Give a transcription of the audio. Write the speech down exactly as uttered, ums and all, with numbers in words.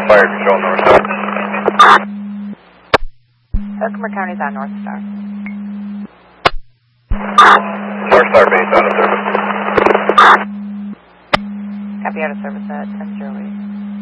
Fire Control, North Star. Herkimer County's on North Star. North Star base out of service. Copy out of service at ten zero eight.